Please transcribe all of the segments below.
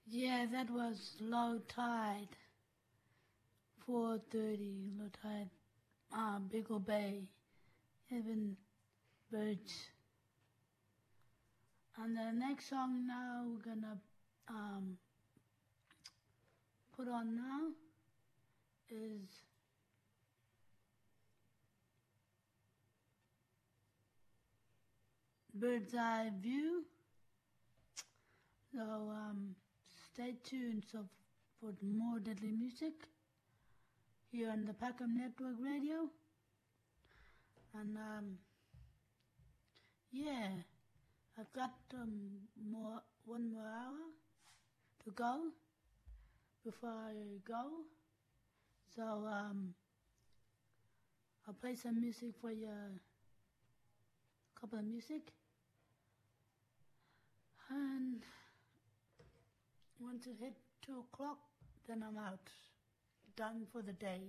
Yeah, that was Low Tide, 4:30, Low Tide, Bickle Bay, Heaven Birds. And the next song now we're gonna put on now is Bird's Eye View. So stay tuned for more deadly music here on the Packham Network Radio. And yeah, I've got one more hour to go before I go. So I'll play some music for you, a couple of music. And once it hit 2 o'clock, then I'm out, done for the day.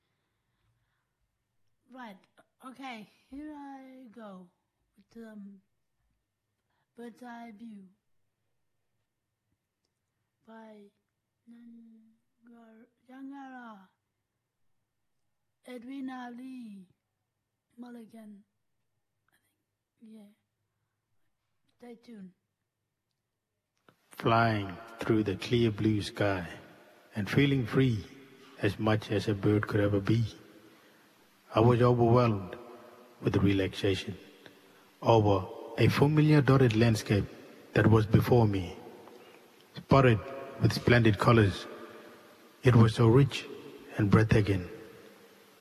Right, okay, here I go with Bird's Eye View by Yangara, Edwina Lee Mulligan, I think, yeah. Stay tuned. Flying through the clear blue sky and feeling free as much as a bird could ever be, I was overwhelmed with relaxation over a familiar dotted landscape that was before me, spotted with splendid colors. It was so rich and breathtaking